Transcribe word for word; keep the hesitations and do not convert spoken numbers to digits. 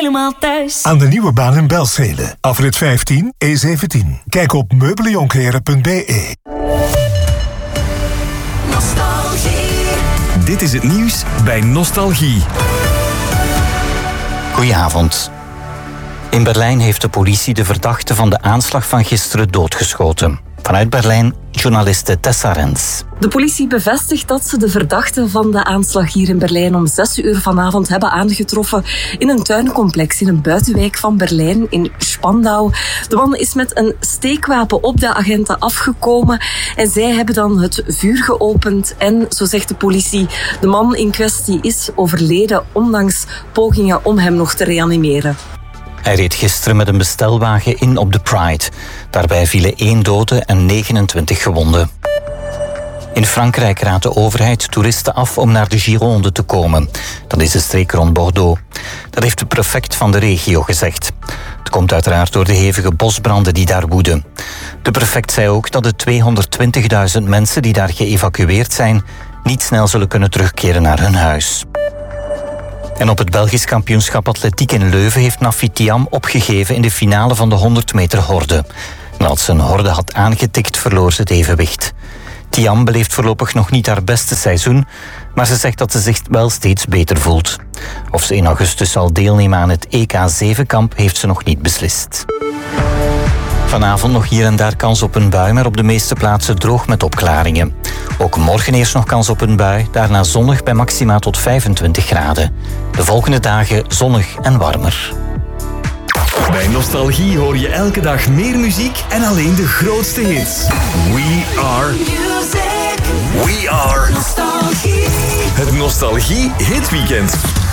helemaal thuis. Aan de nieuwe baan in Belzele. Afrit vijftien, E zeventien. Kijk op meubeljonkeren punt b e. Nostalgie. Dit is het nieuws bij Nostalgie. Goedenavond. In Berlijn heeft de politie de verdachte van de aanslag van gisteren doodgeschoten. Vanuit Berlijn, journaliste Tessa Rens. De politie bevestigt dat ze de verdachte van de aanslag hier in Berlijn om zes uur vanavond hebben aangetroffen in een tuincomplex in een buitenwijk van Berlijn in Spandau. De man is met een steekwapen op de agenten afgekomen en zij hebben dan het vuur geopend en, zo zegt de politie, de man in kwestie is overleden ondanks pogingen om hem nog te reanimeren. Hij reed gisteren met een bestelwagen in op de Pride. Daarbij vielen één dode en negenentwintig gewonden. In Frankrijk raadt de overheid toeristen af om naar de Gironde te komen. Dat is de streek rond Bordeaux. Dat heeft de prefect van de regio gezegd. Het komt uiteraard door de hevige bosbranden die daar woeden. De prefect zei ook dat de tweehonderdtwintigduizend mensen die daar geëvacueerd zijn niet snel zullen kunnen terugkeren naar hun huis. En op het Belgisch kampioenschap atletiek in Leuven heeft Nafi Thiam opgegeven in de finale van de honderd meter horde. Nadat ze een horde had aangetikt, verloor ze het evenwicht. Thiam beleeft voorlopig nog niet haar beste seizoen, maar ze zegt dat ze zich wel steeds beter voelt. Of ze in augustus zal deelnemen aan het E K zevenkamp heeft ze nog niet beslist. Vanavond nog hier en daar kans op een bui, maar op de meeste plaatsen droog met opklaringen. Ook morgen eerst nog kans op een bui, daarna zonnig bij maxima tot vijfentwintig graden. De volgende dagen zonnig en warmer. Bij Nostalgie hoor je elke dag meer muziek en alleen de grootste hits. We are... Music. We are... Nostalgie. Het Nostalgie Hitweekend.